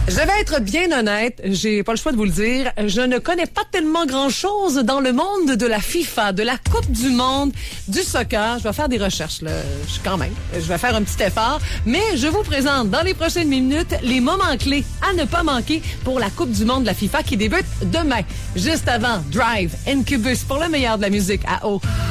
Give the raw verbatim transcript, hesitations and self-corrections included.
Je vais être bien honnête, j'ai pas le choix de vous le dire, je ne connais pas tellement grand-chose dans le monde de la FIFA, de la Coupe du monde, du soccer. Je vais faire des recherches, là, je, quand même. Je vais faire un petit effort, mais je vous présente dans les prochaines minutes les moments clés à ne pas manquer pour la Coupe du monde de la FIFA qui débute demain. Juste avant, Drive, Incubus pour le meilleur de la musique à eau.